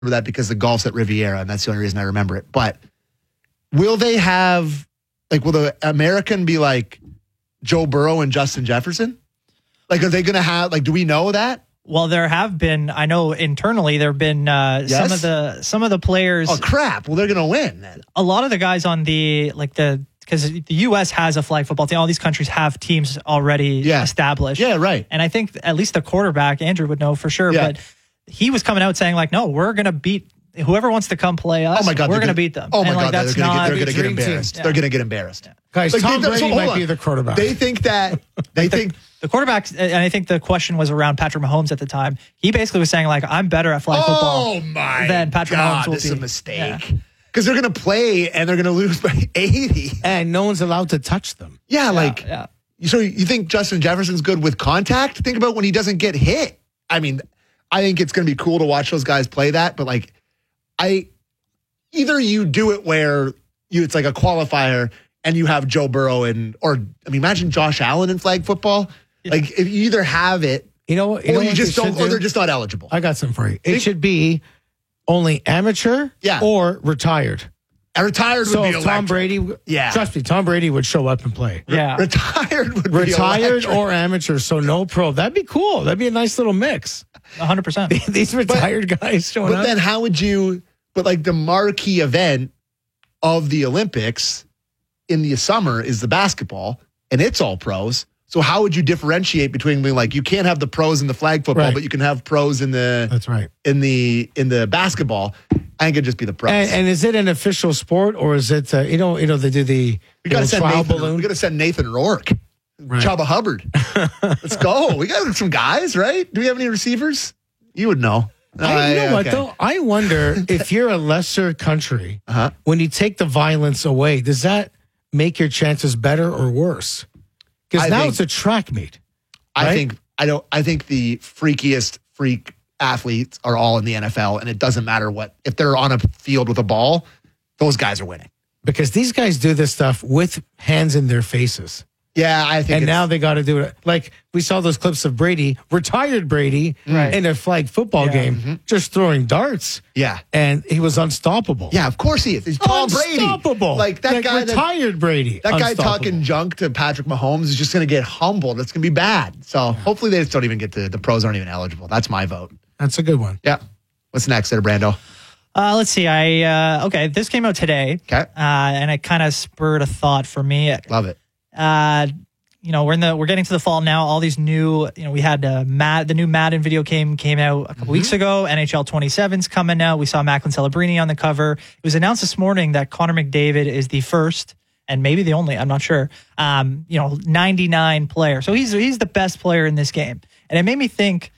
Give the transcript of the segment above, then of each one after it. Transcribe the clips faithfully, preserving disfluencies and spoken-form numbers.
remember that because the golf's at Riviera, and that's the only reason I remember it. But will they have, like, will the American be like Joe Burrow and Justin Jefferson? Like, are they going to have, like, do we know that? Well, there have been, I know internally there have been uh, Yes? some of the some of the players. Oh, crap. Well, they're going to win then. A lot of the guys on the, like the, because the U S has a flag football team. All these countries have teams already Yeah. established. Yeah, right. And I think at least the quarterback, Andrew would know for sure, Yeah. but he was coming out saying like, no, we're going to beat whoever wants to come play us. Oh, my God. We're they're going to gonna- beat them. Oh, my and God. like, that's they're going not to get dream team. embarrassed. Yeah. They're going to get embarrassed. Guys, Like, Tom they- Brady so, hold might on. be the quarterback. They think that, they think, the quarterback, and I think the question was around Patrick Mahomes at the time. He basically was saying like, I'm better at flag football oh, my than Patrick God, Mahomes will this is be. a mistake. Yeah. Because they're going to play and they're going to lose by eighty. and no one's allowed to touch them. Yeah, like, yeah. so you think Justin Jefferson's good with contact? Think about when he doesn't get hit. I mean, I think it's going to be cool to watch those guys play that, but like, I either you do it where you it's like a qualifier and you have Joe Burrow and or I mean, imagine Josh Allen in flag football. Like, if you either have it, You know what? You or know you what just they don't, should or do? they're just not eligible. I got something for you. It Think- should be only amateur Yeah. or retired. And retired So would be if electric. Tom Brady, Yeah. trust me, Tom Brady would show up and play. Yeah. Retired would be Retired electric. or amateur, so no pro. That'd be cool. That'd be a nice little mix. one hundred percent. These retired guys showing But up. then how would you, but like the marquee event of the Olympics in the summer is the basketball and it's all pros. So how would you differentiate between being like, you can't have the pros in the flag football, Right. but you can have pros in the, That's right. in the, in the basketball? I think it'd just be the pros. And, and is it an official sport or is it? Uh, you know, you know they do the we gotta you know, send trial Nathan, balloon. we gotta send Nathan Rourke, Right. Chubba Hubbard. Let's go. We got some guys, right? Do we have any receivers? You would know. I, you know Uh, what okay. though? I wonder if you're a lesser country, Uh-huh. when you take the violence away, does that make your chances better or worse? Because I now think- it's a track meet. I right? think I don't. I think the freakiest freak athletes are all in the N F L, and it doesn't matter what if they're on a field with a ball, those guys are winning. Because these guys do this stuff with hands in their faces. Yeah, I think. And it's, now they got to do it. Like we saw those clips of Brady, retired Brady, Right. in a flag football Yeah. game, just throwing darts. yeah, And he was unstoppable. yeah, of course he is. He's Tom Brady. Unstoppable. Like that guy. That, retired Brady. that guy Unstoppable. talking junk to Patrick Mahomes is just going to get humbled. It's going to be bad. So hopefully they just don't even get to the pros aren't even eligible. That's my vote. That's a good one. Yeah. What's next there, Brando? Uh, let's see. I uh, okay. This came out today, Okay. uh, and it kind of spurred a thought for me. Love it. Uh, you know, we're in the we're getting to the fall now. All these new, you know, we had uh, Mad the new Madden video game came out a couple Mm-hmm. weeks ago. N H L twenty-seven's coming out. We saw Macklin Celebrini on the cover. It was announced this morning that Connor McDavid is the first and maybe the only, I'm not sure, um, you know, ninety-nine player. So he's he's the best player in this game, and it made me think,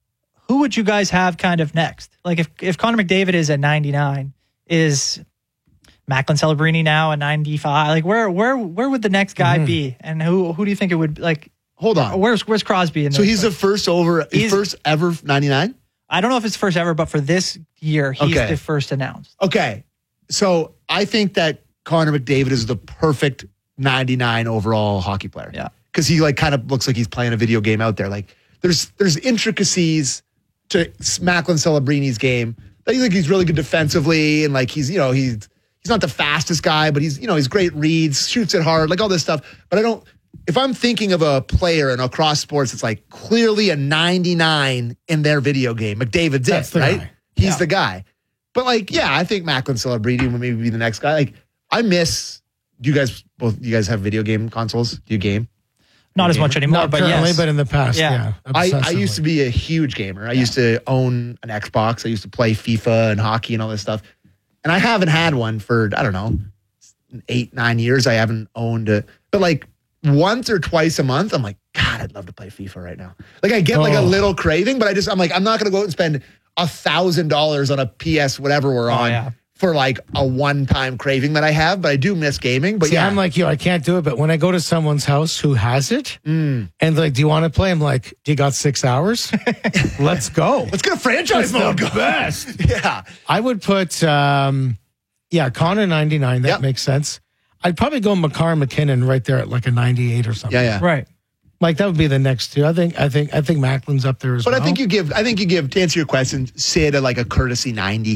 who would you guys have kind of next? Like if if Connor McDavid is at ninety-nine, is Macklin Celebrini now at ninety-five? Like where where where would the next guy Mm-hmm. be? And who who do you think it would like? Hold on. Where's where's Crosby in So this? he's the first over, He's- first ever ninety-nine? I don't know if it's first ever, but for this year, he's Okay. the first announced. Okay. So I think that Connor McDavid is the perfect ninety-nine overall hockey player. Yeah. Because he like kind of looks like he's playing a video game out there. Like there's there's intricacies to Macklin Celebrini's game. I think he's really good defensively and like he's, you know, he's he's not the fastest guy, but he's, you know, he's great reads, shoots it hard, like all this stuff. But I don't if I'm thinking of a player in across sports, it's like clearly a ninety-nine in their video game. McDavid's That's it, the right? guy. He's Yeah. the guy. But like, yeah, I think Macklin Celebrini would maybe be the next guy. Like, I miss. Do you guys both? You guys have video game consoles? Do you game? Not as much anymore, Not but currently, yes. but in the past, Yeah. yeah. I, I obsessively. used to be a huge gamer. I used to own an Xbox. I used to play FIFA and hockey and all this stuff. And I haven't had one for, I don't know, eight, nine years. I haven't owned it. But like once or twice a month, I'm like, God, I'd love to play FIFA right now. Like I get like a Oh. little craving, but I just, I'm like, I'm not going to go out and spend a thousand dollars on a P S, whatever we're on. yeah. For like a one-time craving that I have, but I do miss gaming. But See, yeah, I'm like you. I can't do it. But when I go to someone's house who has it, Mm. and like, do you want to play? I'm like, do you got six hours? Let's go. let's get a franchise That's mode the going. best. Yeah. I would put, um, yeah, Connor ninety-nine. That Yep. makes sense. I'd probably go Makar McKinnon right there at like a ninety-eight or something. Yeah, yeah. Right. Like that would be the next two. I think. I think. I think Macklin's up there as But well. I think you give. I think you give to answer your question, Sid a, like a courtesy ninety.